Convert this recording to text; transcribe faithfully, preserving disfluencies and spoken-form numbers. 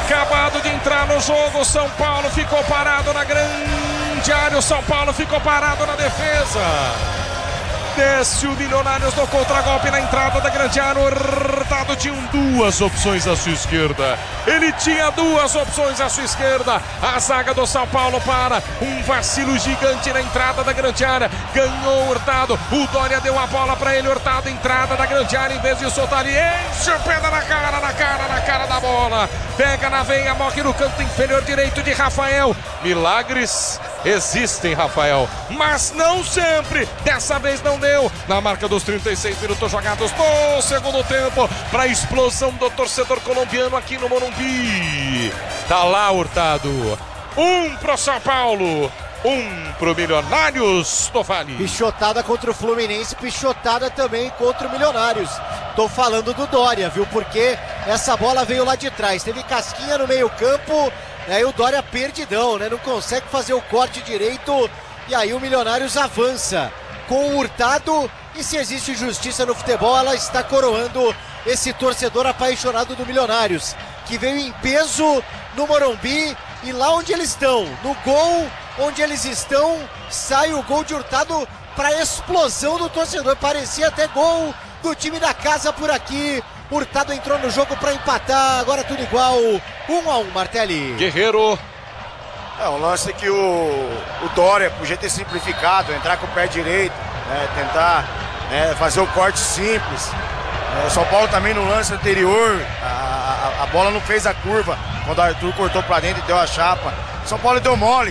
acabado de entrar no jogo. São Paulo ficou parado na grande área. O São Paulo ficou parado na defesa. Desce o Milionários no contragolpe na entrada da grande área. O Hurtado tinha duas opções à sua esquerda. Ele tinha duas opções à sua esquerda. A zaga do São Paulo para. Um vacilo gigante na entrada da grande área. Ganhou o Hurtado. O Dória deu a bola para ele. Hurtado, entrada da grande área. Em vez de soltar, ele enche o pé na cara, na cara, na cara da bola. Pega na veia, morre no canto inferior direito de Rafael. Milagres existem, Rafael, mas não sempre. Dessa vez não deu. Na marca dos trinta e seis minutos jogados no segundo tempo, para a explosão do torcedor colombiano aqui no Morumbi. Tá lá, Hurtado. Um pro São Paulo, um pro Milionários. Tofali. Pichotada contra o Fluminense, pichotada também contra o Milionários. Tô falando do Dória, viu? Porque essa bola veio lá de trás. Teve casquinha no meio campo. E aí o Dória perdidão, né? Não consegue fazer o corte direito. E aí o Milionários avança com o Hurtado. E se existe justiça no futebol, ela está coroando esse torcedor apaixonado do Milionários, que veio em peso no Morumbi. E lá onde eles estão, no gol onde eles estão, sai o gol de Hurtado para explosão do torcedor. Parecia até gol do time da casa por aqui. Hurtado entrou no jogo para empatar, agora tudo igual, um a um, Martelli. Guerreiro. É um lance que o, o Dória podia ter simplificado, entrar com o pé direito, né, tentar né, fazer o corte simples. É, o São Paulo também no lance anterior, a, a, a bola não fez a curva, quando o Arthur cortou para dentro e deu a chapa. São Paulo deu mole.